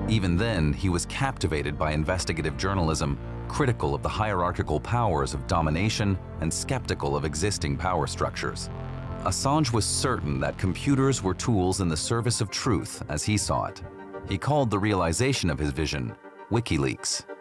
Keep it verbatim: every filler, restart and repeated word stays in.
Even then, he was captivated by investigative journalism, critical of the hierarchical powers of domination and skeptical of existing power structures. Assange was certain that computers were tools in the service of truth as he saw it. He called the realization of his vision WikiLeaks.